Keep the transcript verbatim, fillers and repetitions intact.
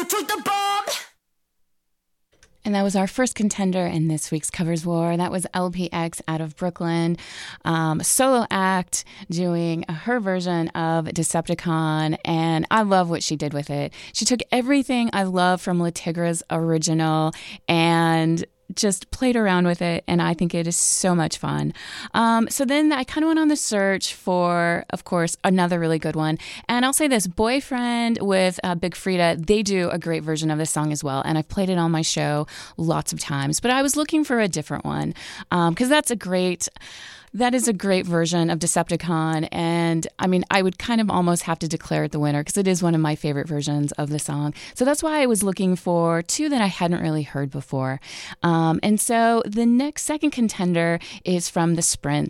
truth the bomb. And that was our first contender in this week's Covers War. That was L P X out of Brooklyn, um, solo act doing her version of Decepticon, and I love what she did with it. She took everything I love from Le Tigre's original and just played around with it, and I think it is so much fun. Um, so then I kind of went on the search for, of course, another really good one. And I'll say this, Boyfriend with uh, Big Frida, they do a great version of this song as well, and I've played it on my show lots of times. But I was looking for a different one, because um, that's a great... That is a great version of Decepticon, and I mean, I would kind of almost have to declare it the winner because it is one of my favorite versions of the song. So that's why I was looking for two that I hadn't really heard before. Um, and so the next second contender is from the Sprints.